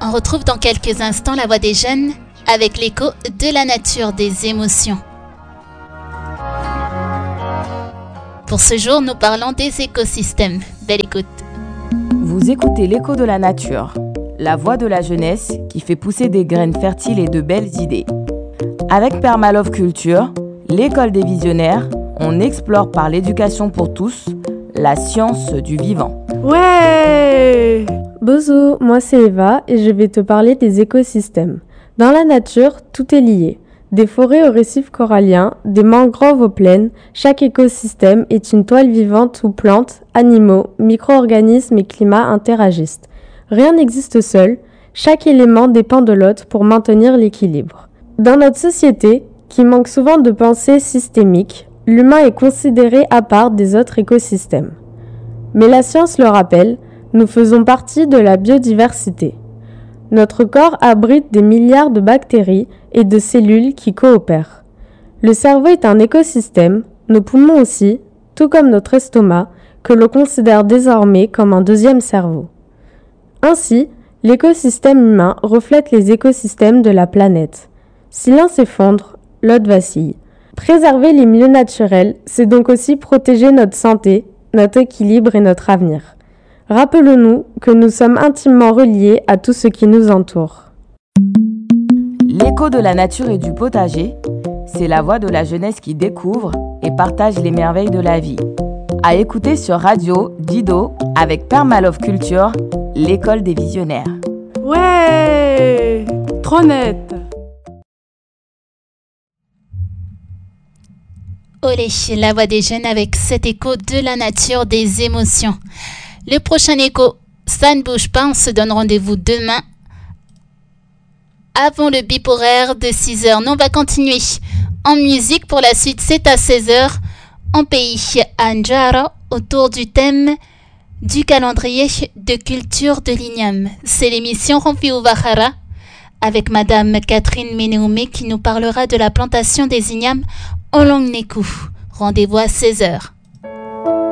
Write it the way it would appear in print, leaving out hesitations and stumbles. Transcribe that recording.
On retrouve dans quelques instants la voix des jeunes avec l'écho de la nature des émotions. Pour ce jour, nous parlons des écosystèmes. Belle écoute. Vous écoutez l'écho de la nature, la voix de la jeunesse qui fait pousser des graines fertiles et de belles idées. Avec Permalove Culture, l'école des visionnaires, on explore par l'éducation pour tous la science du vivant. Ouais! Bonjour, moi c'est Eva et je vais te parler des écosystèmes. Dans la nature, tout est lié. Des forêts aux récifs coralliens, des mangroves aux plaines, chaque écosystème est une toile vivante où plantes, animaux, micro-organismes et climats interagissent. Rien n'existe seul, chaque élément dépend de l'autre pour maintenir l'équilibre. Dans notre société, qui manque souvent de pensée systémique, l'humain est considéré à part des autres écosystèmes. Mais la science le rappelle, nous faisons partie de la biodiversité. Notre corps abrite des milliards de bactéries et de cellules qui coopèrent. Le cerveau est un écosystème, nos poumons aussi, tout comme notre estomac, que l'on considère désormais comme un deuxième cerveau. Ainsi, l'écosystème humain reflète les écosystèmes de la planète. Si l'un s'effondre, l'autre vacille. Préserver les milieux naturels, c'est donc aussi protéger notre santé, notre équilibre et notre avenir. Rappelons-nous que nous sommes intimement reliés à tout ce qui nous entoure. L'écho de la nature et du potager, c'est la voix de la jeunesse qui découvre et partage les merveilles de la vie. À écouter sur Radio Dido avec Permalove Culture, l'école des visionnaires. Ouais! Trop net! Olé, la voix des jeunes avec cet écho de la nature des émotions. Le prochain écho, ça ne bouge pas, on se donne rendez-vous demain avant le bip horaire de 6h. Nous, on va continuer en musique. Pour la suite, c'est à 16h en pays Anjara autour du thème du calendrier de culture de l'igname. C'est l'émission Rompi Uvahara avec Madame Catherine Meneume qui nous parlera de la plantation des ignames en langue Nékou. Rendez-vous à 16h.